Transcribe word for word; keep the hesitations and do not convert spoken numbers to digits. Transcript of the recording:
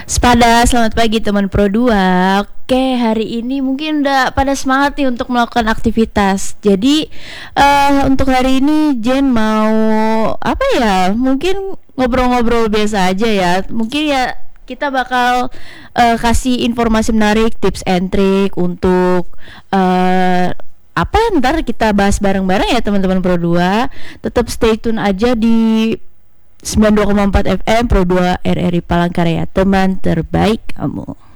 Sepada, selamat pagi teman Pro dua. Oke, hari ini mungkin udah pada semangat nih untuk melakukan aktivitas. Jadi uh, untuk hari ini Jen mau apa ya? Mungkin ngobrol-ngobrol biasa aja ya. Mungkin ya kita bakal uh, kasih informasi menarik, tips and trick untuk uh, apa ntar kita bahas bareng-bareng ya teman-teman Pro dua. Tetap stay tune aja di sembilan puluh dua koma empat F M Pro dua R R I Palangkaraya, teman terbaik kamu.